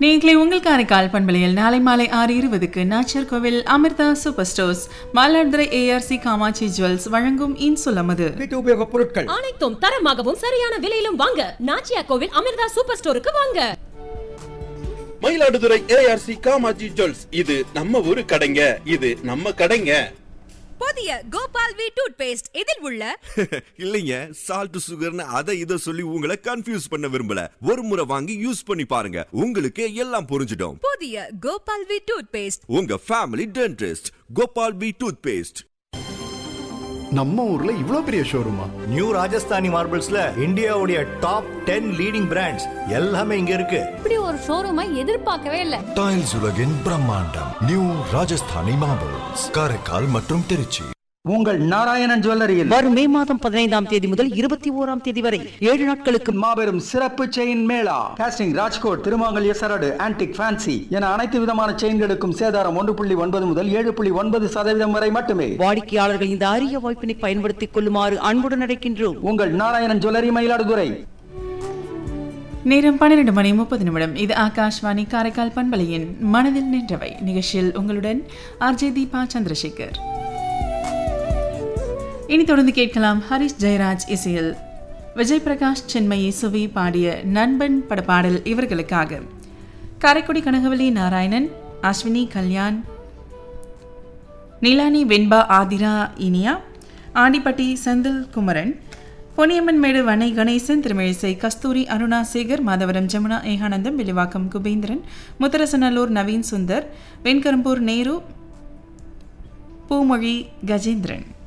நேர்களை உங்கள் காரைக்கால் பண்பலையில் நாளை மாலை 6:20க்கு Nacharkovil Amrita super stores Mayiladuthurai ARC Kamakshi jewels வழங்கும் இன்சுலமது வீட்டு உபயோக பொருட்கள் அனைத்தும் தரமாகவும் சரியான விலையிலும் வாங்க நாச்சியார்கோவில் அமிர்தா சூப்பர் ஸ்டோருக்கு வாங்க. மயிலாடுதுறை ஏஆர்சி காமாட்சி ஜுவல்ஸ், இது நம்ம ஊரு கடைங்க, இது நம்ம கடைங்க. புதிய கோபால் வி டூத் பேஸ்ட் இதில் உள்ள இல்லைங்க சால்ட் சுகர்னு அதை இதை சொல்லி உங்களை கன்ஃபியூஸ் பண்ண விரும்பல. ஒரு முறை வாங்கி யூஸ் பண்ணி பாருங்க, உங்களுக்கு எல்லாம் புரிஞ்சிடும். புதிய கோபால் வி டூத் பேஸ்ட், உங்க family dentist Gopal we tooth paste. நம்ம ஊர்ல இவ்ளோ பெரிய ஷோரூமா? நியூ ராஜஸ்தானி மார்பிள்ஸ்ல இந்தியாவுடைய டாப் 10 லீடிங் பிராண்ட்ஸ் எல்லாமே இங்க இருக்கு. இப்படி ஒரு ஷோரூமை எதிர்பார்க்கவே இல்ல. டைல்ஸ் உலகின் பிரம்மாண்டம் நியூ ராஜஸ்தானி மார்பிள்ஸ், காரைக்கால் மற்றும் திருச்சி. உங்கள் நாராயணன் ஜுவல்லரியில் வரும் மே மாதம் 15ஆம் தேதி முதல் 21ஆம் தேதி வரை 7 நாட்களுக்கு மாபெரும் சிறப்பு செயின் மேளா. காஸ்டிங், ராஜ்கோட், திருமாங்கல்ய சரடு, ஆன்டிக், ஃபேன்சி என அனைத்து விதமான செயின்களுக்கும் சேதாரம் 1.9 முதல் 7.9% வரை மட்டுமே. வாடிக்கையாளர்கள் இந்த அரிய வாய்ப்பினை பயன்படுத்திக் கொள்ளுமாறு அன்புடன் அழைக்கின்றோம். உங்கள் நாராயணன் ஜுவல்லரி, மயிலாடுதுறை. நேரம் 12:30. இது ஆகாஷ்வாணி காரைக்கால் பண்பலையின் மனதில் நின்றவை நிகழ்ச்சியில் உங்களுடன் ஆர்ஜே தீபா சந்திரசேகர். இனி தொடர்ந்து கேட்கலாம் ஹரிஷ் ஜெயராஜ் இசையில் விஜய் பிரகாஷ் சென்மயி சுவி பாடிய நண்பன் படப்பாடல். இவர்களுக்காக காரைக்குடி கனகவல்லி நாராயணன், அஸ்வினி கல்யாண், நிலானி வெண்பா, ஆதிரா இனியா, ஆண்டிப்பட்டி செந்தில் குமரன், பொன்னியம்மன் மேடு வனை கணேசன், திருமிழிசை கஸ்தூரி, அருணா சேகர், மாதவரம் ஜமுனா, ஏகானந்தம், விலிவாக்கம் குபேந்திரன், முத்தரசநல்லூர் நவீன் சுந்தர், வெண்கரம்பூர் நேரு, பூமொழி கஜேந்திரன்.